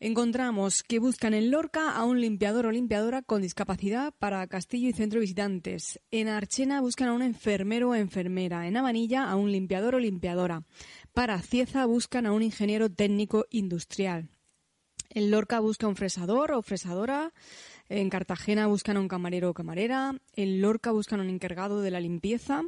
Encontramos que buscan en Lorca a un limpiador o limpiadora con discapacidad para Castillo y Centro de Visitantes. En Archena buscan a un enfermero o enfermera. En Avanilla a un limpiador o limpiadora. Para Cieza buscan a un ingeniero técnico industrial. En Lorca busca un fresador o fresadora. En Cartagena buscan a un camarero o camarera. En Lorca buscan a un encargado de la limpieza.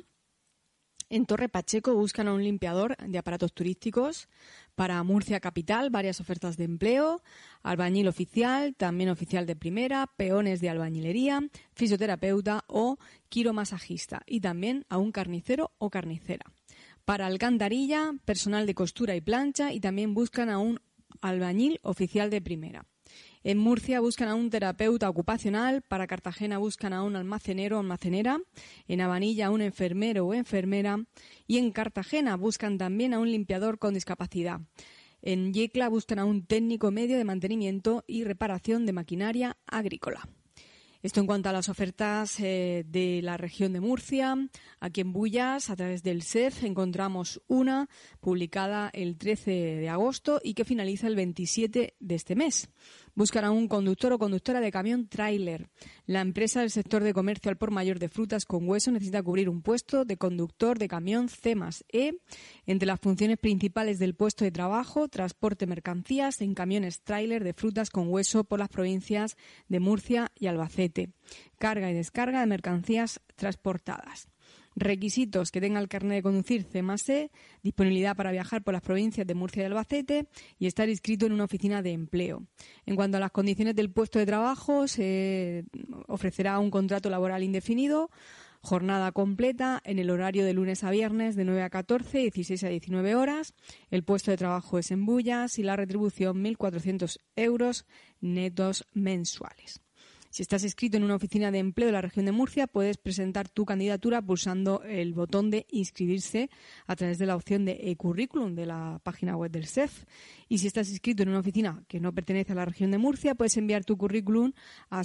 En Torre Pacheco buscan a un limpiador de aparatos turísticos. Para Murcia Capital, varias ofertas de empleo. Albañil oficial, también oficial de primera, peones de albañilería, fisioterapeuta o quiromasajista. Y también a un carnicero o carnicera. Para Alcantarilla, personal de costura y plancha. Y también buscan a un albañil oficial de primera. En Murcia buscan a un terapeuta ocupacional, para Cartagena buscan a un almacenero o almacenera, en Avanilla a un enfermero o enfermera y en Cartagena buscan también a un limpiador con discapacidad. En Yecla buscan a un técnico medio de mantenimiento y reparación de maquinaria agrícola. Esto en cuanto a las ofertas de la región de Murcia. Aquí en Bullas, a través del SEF, encontramos una publicada el 13 de agosto y que finaliza el 27 de este mes. Buscan a un conductor o conductora de camión tráiler. La empresa del sector de comercio al por mayor de frutas con hueso necesita cubrir un puesto de conductor de camión C+E. Entre las funciones principales del puesto de trabajo, transporte de mercancías en camiones tráiler de frutas con hueso por las provincias de Murcia y Albacete. Carga y descarga de mercancías transportadas. Requisitos: que tenga el carnet de conducir C+E, disponibilidad para viajar por las provincias de Murcia y Albacete y estar inscrito en una oficina de empleo. En cuanto a las condiciones del puesto de trabajo, se ofrecerá un contrato laboral indefinido, jornada completa en el horario de lunes a viernes de 9 a 14, 16 a 19 horas. El puesto de trabajo es en Bullas y la retribución 1.400 euros netos mensuales. Si estás inscrito en una oficina de empleo de la región de Murcia, puedes presentar tu candidatura pulsando el botón de inscribirse a través de la opción de e-currículum de la página web del SEF. Y si estás inscrito en una oficina que no pertenece a la región de Murcia, puedes enviar tu currículum a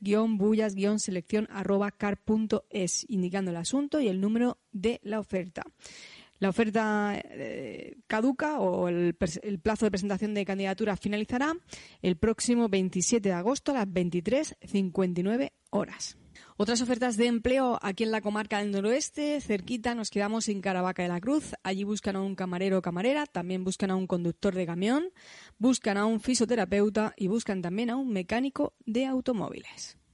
sef-bullas-selección@car.es, indicando el asunto y el número de la oferta. La oferta caduca o el plazo de presentación de candidaturas finalizará el próximo 27 de agosto a las 23:59 horas. Otras ofertas de empleo aquí en la comarca del noroeste, cerquita, nos quedamos en Caravaca de la Cruz. Allí buscan a un camarero o camarera, también buscan a un conductor de camión, buscan a un fisioterapeuta y buscan también a un mecánico de automóviles.